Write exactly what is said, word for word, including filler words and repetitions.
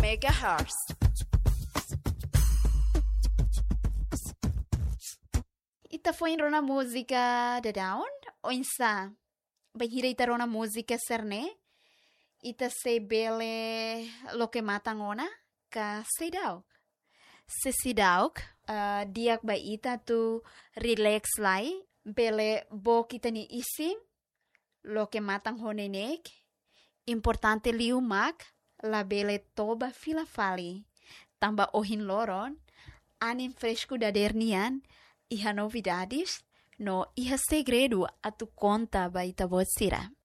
megahertz. Ita foi rona música de down, ou insa, bahira ita rona música serne, ita se bele lo que matan ona, ka sedauk. Se sedauk, uh, diak ba ita tu relax lai, bele bo kita ni isim, lo que matan honenek, importante liumak, la bele toba fila fali, tamba ohin loron, anim fresco da dernian, iha novidades, no iha segredo a tu conta baita vocira.